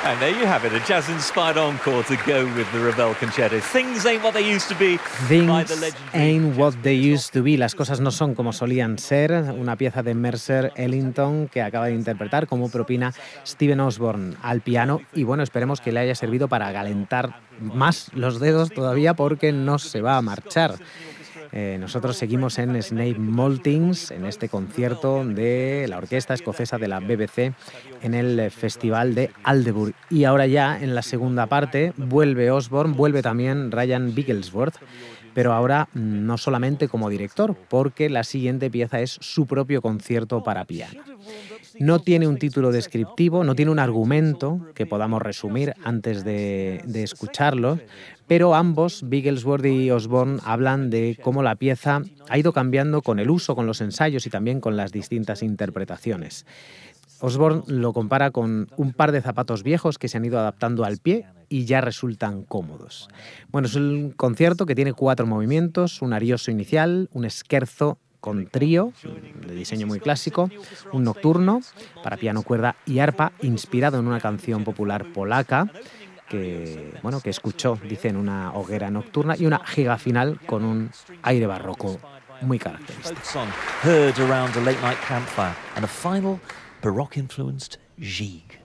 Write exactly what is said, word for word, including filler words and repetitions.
And there you have it, a jazz-inspired encore to go with the Ravel Concerto. Things ain't what they used to be. Things ain't what they used to be. Las cosas no son como solían ser. Una pieza de Mercer Ellington que acaba de interpretar como propina Steven Osborne al piano. Y bueno, esperemos que le haya servido para calentar más los dedos todavía porque no se va a marchar. Eh, nosotros seguimos en Snape Maltings, en este concierto de la orquesta escocesa de la B B C en el Festival de Aldeburgh. Y ahora ya, en la segunda parte, vuelve Osborne, vuelve también Ryan Bigglesworth, pero ahora no solamente como director, porque la siguiente pieza es su propio concierto para piano. No tiene un título descriptivo, no tiene un argumento que podamos resumir antes de, de escucharlo, pero ambos, Bigglesworth y Osborne, hablan de cómo la pieza ha ido cambiando con el uso, con los ensayos y también con las distintas interpretaciones. Osborne lo compara con un par de zapatos viejos que se han ido adaptando al pie y ya resultan cómodos. Bueno, es un concierto que tiene cuatro movimientos, un arioso inicial, un scherzo con trío, de diseño muy clásico, un nocturno para piano, cuerda y arpa, inspirado en una canción popular polaca que, bueno, que escuchó, dice, en una hoguera nocturna, y una giga final con un aire barroco muy característico. Heard around a late night campfire and a final baroque influenced gigue.